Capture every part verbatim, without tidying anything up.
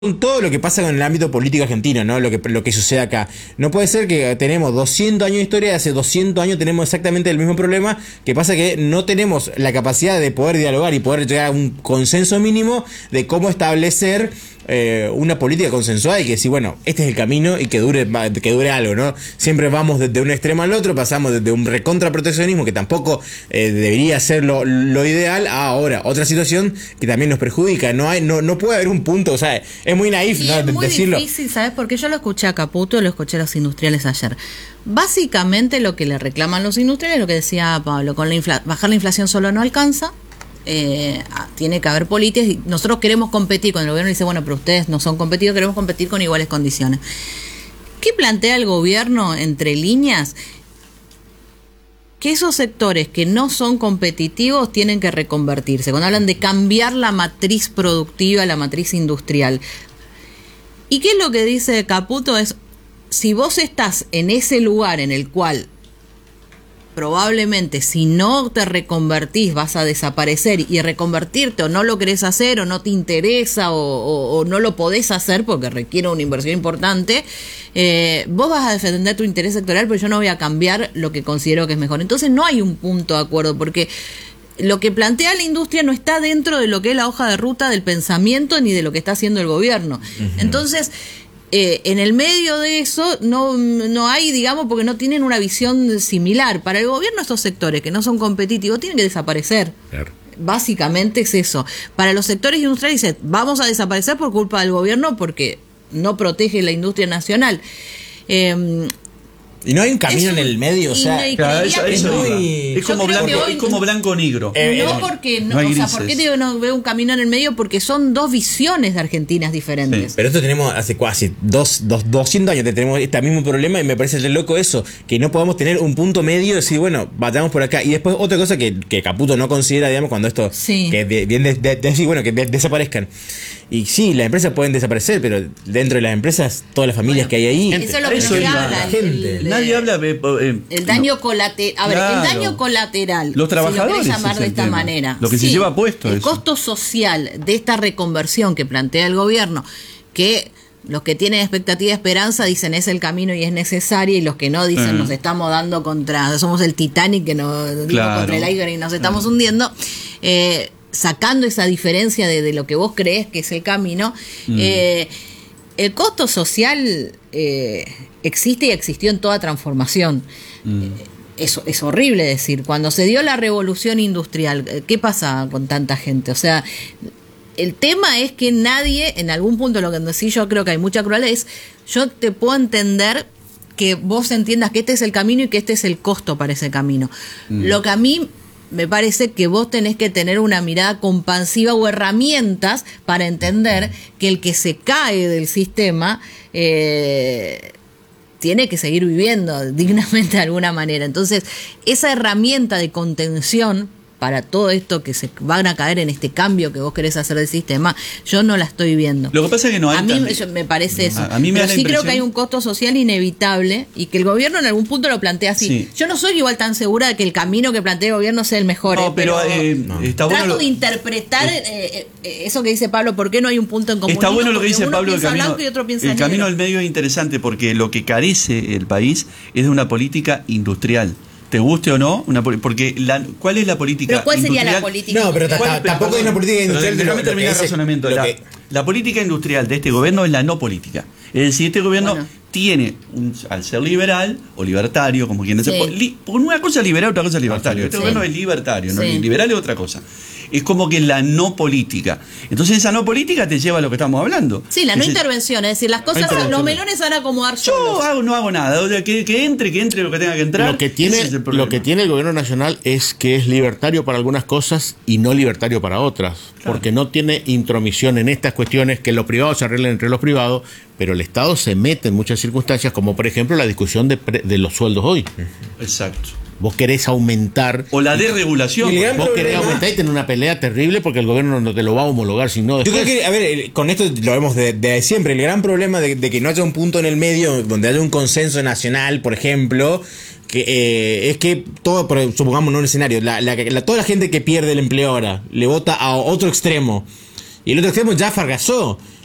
todo lo que pasa con el ámbito político argentino, ¿no? Lo que, lo que sucede acá. No puede ser que tenemos doscientos años de historia y hace doscientos años tenemos exactamente el mismo problema, que pasa que no tenemos la capacidad de poder dialogar y poder llegar a un consenso mínimo de cómo establecer eh, una política consensuada y que sí, bueno, este es el camino y que dure, que dure algo, ¿no? Siempre vamos desde un extremo al otro, pasamos desde un recontraproteccionismo que tampoco eh, debería ser lo, lo ideal a ahora otra situación que también nos perjudica. No hay, no, no puede haber un punto, o sea, es muy naif, y ¿no? Es muy decirlo. difícil, ¿sabes? Porque yo lo escuché a Caputo y lo escuché a los industriales ayer. Básicamente lo que le reclaman los industriales, lo que decía Pablo, con la infla- bajar la inflación solo no alcanza. Eh, tiene que haber políticas y nosotros queremos competir. Cuando el gobierno dice, bueno, pero ustedes no son competitivos, queremos competir con iguales condiciones. ¿Qué plantea el gobierno entre líneas? Que esos sectores que no son competitivos tienen que reconvertirse. Cuando hablan de cambiar la matriz productiva, la matriz industrial. ¿Y qué es lo que dice Caputo? Es, si vos estás en ese lugar en el cual probablemente si no te reconvertís vas a desaparecer, y reconvertirte o no lo querés hacer o no te interesa o, o, o no lo podés hacer porque requiere una inversión importante, eh, vos vas a defender tu interés sectorial, pero yo no voy a cambiar lo que considero que es mejor. Entonces no hay un punto de acuerdo, porque lo que plantea la industria no está dentro de lo que es la hoja de ruta del pensamiento ni de lo que está haciendo el gobierno. Uh-huh. Entonces, Eh, en el medio de eso no, no hay, digamos, porque no tienen una visión similar. Para el gobierno estos sectores que no son competitivos tienen que desaparecer. Claro. Básicamente es eso. Para los sectores industriales dicen, vamos a desaparecer por culpa del gobierno porque no protege la industria nacional. Eh, Y no hay un camino en el medio, o sea, claro, eso, eso es, muy... es como blanco, hoy, es como blanco negro. Eh, no porque no, no o sea, ¿por qué digo no veo un camino en el medio? Porque son dos visiones de Argentinas diferentes. Sí. Pero esto tenemos hace casi dos, dos, doscientos años tenemos este mismo problema y me parece re loco eso, que no podamos tener un punto medio y decir, bueno, vayamos por acá. Y después otra cosa que, que Caputo no considera, digamos, cuando esto, sí. que de, bien de, de, de decir, bueno, que de, desaparezcan. Y sí, las empresas pueden desaparecer, pero dentro de las empresas, todas las familias bueno, que hay ahí... Eso es lo que no se habla. El, el, el, Nadie habla... Eh, eh, el daño no. colateral. A ver, claro. el daño colateral, los trabajadores, si lo querés llamar de esta tema. manera. Lo que sí, se lleva puesto el eso. costo social de esta reconversión que plantea el gobierno, que... Los que tienen expectativa y esperanza dicen es el camino y es necesario, y los que no dicen mm. nos estamos dando contra, somos el Titanic que nos claro. contra el iceberg y nos estamos mm. hundiendo, eh, sacando esa diferencia de, de lo que vos crees que es el camino, mm. eh, el costo social eh, existe y existió en toda transformación. Mm. Eh, es, es horrible decir, cuando se dio la revolución industrial, ¿qué pasa con tanta gente? O sea... El tema es que nadie, en algún punto, lo que decís, yo creo que hay mucha crueldad, es yo te puedo entender que vos entiendas que este es el camino y que este es el costo para ese camino. Mm. Lo que a mí me parece que vos tenés que tener una mirada compasiva o herramientas para entender que el que se cae del sistema eh, tiene que seguir viviendo dignamente de alguna manera. Entonces, esa herramienta de contención para todo esto que se van a caer en este cambio que vos querés hacer del sistema, yo no la estoy viendo. Lo que pasa es que no hay... A mí también, me parece eso. A, a mí me Pero da sí la creo que hay un costo social inevitable y que el gobierno en algún punto lo plantea así. Sí. Yo no soy igual tan segura de que el camino que plantea el gobierno sea el mejor. No, eh, pero, pero eh, no. está bueno trato lo, de interpretar eh, eh, eso que dice Pablo, ¿por qué no hay un punto en común? Está bueno lo que dice uno Pablo, el camino, y otro piensa el negro. camino del medio es interesante porque lo que carece el país es de una política industrial. Te guste o no, una porque la, ¿cuál es la política ¿Pero cuál sería industrial? la política No, pero industrial? tampoco hay una política industrial. Déjame terminar el razonamiento. La, que... la política industrial de este gobierno es la no política. Es decir, este gobierno bueno. tiene, un, al ser liberal o libertario, como quien dice, sí. li, por una cosa es liberal, otra cosa es libertario. Este sí. gobierno es libertario, no sí. liberal es otra cosa. Es como que la no política. Entonces esa no política te lleva a lo que estamos hablando. Sí, la no es intervención, es decir, las cosas, los melones van a acomodar solos. Yo hago, no hago nada, o sea, que, que entre, que entre lo que tenga que entrar. Lo que tiene, es lo que tiene el gobierno nacional es que es libertario para algunas cosas y no libertario para otras, claro. porque no tiene intromisión en estas cuestiones, que los privados se arreglen entre los privados, pero el Estado se mete en muchas circunstancias, como por ejemplo la discusión de, pre, de los sueldos hoy. Exacto. Vos querés aumentar... O la desregulación. Vos problema. querés aumentar y tener una pelea terrible porque el gobierno no te lo va a homologar, sino después. Yo creo que, a ver, con esto lo vemos de, de siempre. El gran problema de, de que no haya un punto en el medio donde haya un consenso nacional, por ejemplo, que eh, es que todo, supongamos, no un escenario, la, la, la, toda la gente que pierde el empleo ahora le vota a otro extremo y el otro extremo ya fracasó.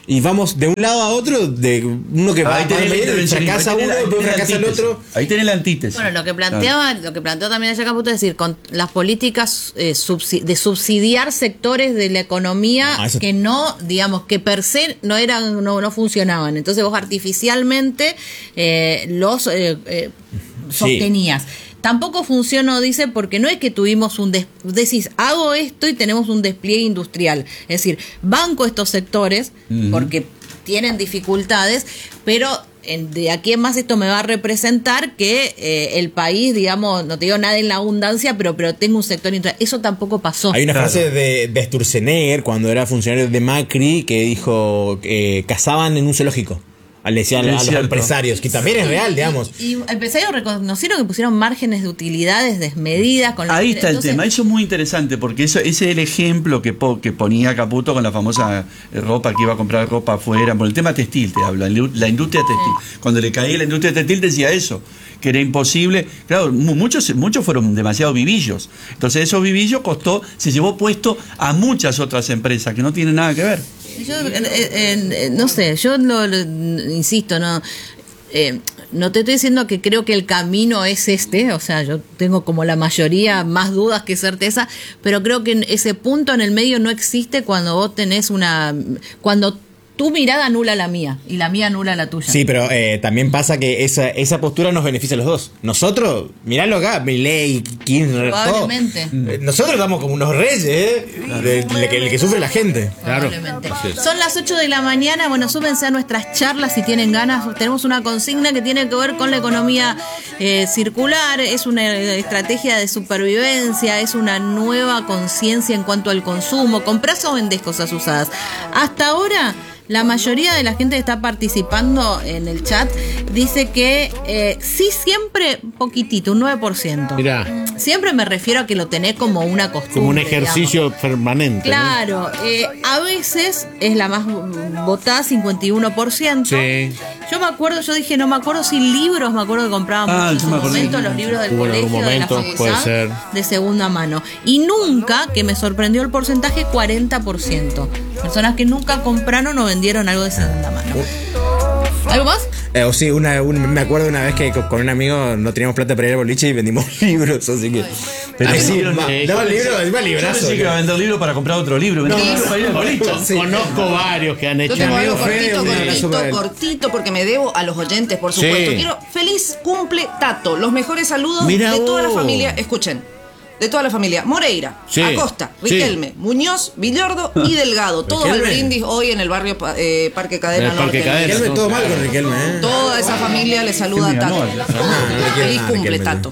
y vamos de un lado a otro, de uno que va, ahí tenés va el fracasa uno, después fracasa el otro. Ahí tenés la antítesis. Bueno, lo que planteaba, lo que planteó también allá Caputo es decir, con las políticas eh, subsi- de subsidiar sectores de la economía Ah, eso- que no, digamos, que per se no eran, no, no funcionaban. Entonces vos artificialmente eh, los eh, eh, Sí. sostenías. Tampoco funcionó, dice, porque no es que tuvimos un... Des- decís, hago esto y tenemos un despliegue industrial. Es decir, banco estos sectores uh-huh. porque tienen dificultades, pero en, de aquí en más esto me va a representar que eh, el país, digamos, no te digo nada en la abundancia, pero, pero tengo un sector industrial. Eso tampoco pasó. Hay una Claro. frase de, de Sturzenegger, cuando era funcionario de Macri, que dijo que eh, cazaban en un zoológico. Le decían a los cierto. empresarios, que también es real, digamos. Y, y empresarios reconocieron que pusieron márgenes de utilidades desmedidas. Con Ahí está el entonces, tema, eso es muy interesante porque eso, ese es el ejemplo que, po, que ponía Caputo con la famosa ropa que iba a comprar ropa afuera, por el tema textil te hablo, la industria textil. Sí. Cuando le caía la industria textil decía eso, que era imposible. Claro, muchos, muchos fueron demasiado vivillos. Entonces esos vivillos costó, se llevó puesto a muchas otras empresas que no tienen nada que ver. Yo eh, eh, no sé, yo lo, lo, insisto, no eh, no te estoy diciendo que creo que el camino es este, o sea, yo tengo como la mayoría más dudas que certeza, pero creo que ese punto en el medio no existe cuando vos tenés una, cuando tu mirada anula la mía y la mía anula la tuya. Sí, pero eh, también pasa que esa, esa postura nos beneficia a los dos. Nosotros, miralo acá, Milei, Kirchner, Probablemente. todo. Eh, Nosotros estamos como unos reyes, ¿eh? De, de que, el que sufre la gente. Claro. Probablemente. Son las ocho de la mañana, bueno, súbense a nuestras charlas si tienen ganas. Tenemos una consigna que tiene que ver con la economía eh, circular, es una estrategia de supervivencia, es una nueva conciencia en cuanto al consumo. ¿Comprás o vendés cosas usadas? Hasta ahora, la mayoría de la gente que está participando en el chat dice que eh, sí, siempre poquitito, un nueve por ciento. Mirá. Siempre me refiero a que lo tenés como una costumbre. Como un ejercicio digamos. permanente. Claro, ¿no? eh, a veces es la más votada, cincuenta y uno por ciento. Sí. Yo me acuerdo, yo dije, no me acuerdo si libros, me acuerdo que comprábamos Ah, en yo su me acordé. momento los libros del Hubo en algún colegio, de la momento, facultad, puede ser. de segunda mano. Y nunca, que me sorprendió el porcentaje, cuarenta por ciento. Personas que nunca compraron o vendieron algo de segunda mano. ¿Algo más? Eh, o sí, una, un, me acuerdo una vez que con, con un amigo no teníamos plata para ir al boliche y vendimos libros, así que... Pero Ah, sí, libros, ma- eh, no, yo libro, pensé- es más Yo librazo. pensé que iba a vender libros para comprar otro libro. Vendí libros para ir al boliche. Sí. Conozco varios que han hecho. Yo tengo algo amigo Fede, cortito, un abrazo cortito, para él. cortito, porque me debo a los oyentes, por supuesto. Sí. Quiero feliz cumple, Tato. Los mejores saludos Mirá de toda la vos. familia. Escuchen. De toda la familia. Moreira, Sí. Acosta, Sí. Riquelme, Muñoz, Villordo y Delgado. Todos al Riquelme. brindis hoy en el barrio eh, Parque Cadena En el Parque Norte. Cadena. Riquelme, todo mal con Riquelme, ¿eh? Toda esa familia le saluda a Qué Tato. mi amor. no le quiero Feliz nada, cumple, Riquelme. Tato.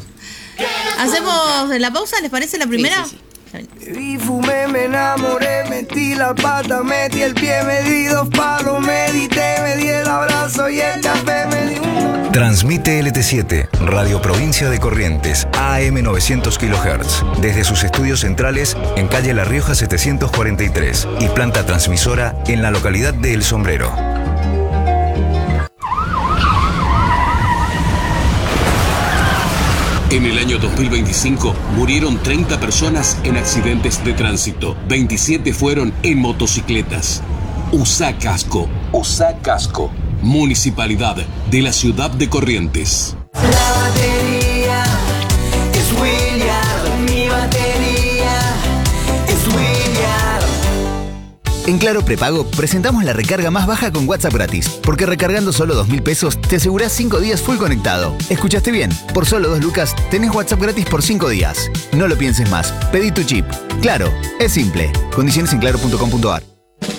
¿Hacemos la pausa? ¿Les parece la primera? Sí, sí, Y fumé, me enamoré, metí la pata, metí el pie, me di dos palos, medité, me di el abrazo y el café me di un... Transmite L T siete, Radio Provincia de Corrientes, A M novecientos kilohertz, desde sus estudios centrales en calle La Rioja setecientos cuarenta y tres y planta transmisora en la localidad de El Sombrero. En el año dos mil veinticinco murieron treinta personas en accidentes de tránsito. veintisiete fueron en motocicletas. Usá casco. Usá casco. Municipalidad de la ciudad de Corrientes. La batería es William, mi batería es William. En Claro Prepago presentamos la recarga más baja con WhatsApp gratis, porque recargando solo dos mil pesos te asegurás cinco días full conectado. ¿Escuchaste bien? Por solo dos lucas tenés WhatsApp gratis por cinco días. No lo pienses más, pedí tu chip. Claro, es simple. Condiciones en claro punto com punto ar.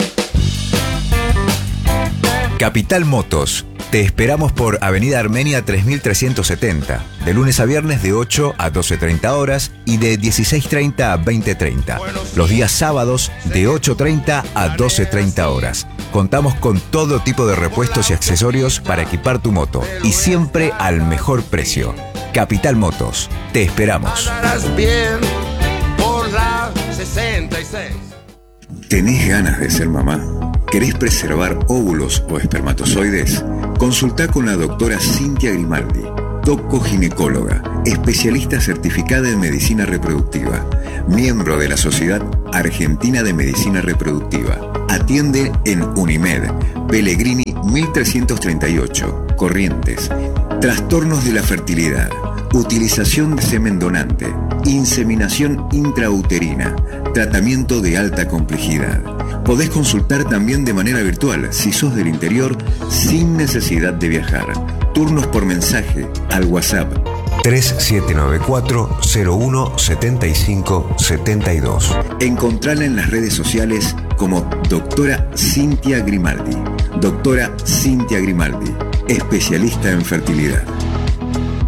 Capital Motos. Te esperamos por Avenida Armenia tres mil trescientos setenta, de lunes a viernes de ocho a doce treinta horas y de dieciséis treinta a veinte treinta. Los días sábados de ocho treinta a doce treinta horas. Contamos con todo tipo de repuestos y accesorios para equipar tu moto y siempre al mejor precio. Capital Motos. Te esperamos. Andarás bien por la sesenta y seis. ¿Tenés ganas de ser mamá? ¿Querés preservar óvulos o espermatozoides? Consultá con la doctora Cintia Grimaldi. Docoginecóloga, especialista certificada en medicina reproductiva, miembro de la Sociedad Argentina de Medicina Reproductiva. Atiende en Unimed, Pellegrini mil trescientos treinta y ocho, Corrientes. Trastornos de la fertilidad, utilización de semen donante, inseminación intrauterina, tratamiento de alta complejidad. Podés consultar también de manera virtual si sos del interior sin necesidad de viajar. Turnos por mensaje al WhatsApp tres siete nueve cuatro cero uno siete cinco siete dos. Encontrala en las redes sociales como Doctora Cintia Grimaldi. Doctora Cintia Grimaldi, especialista en fertilidad.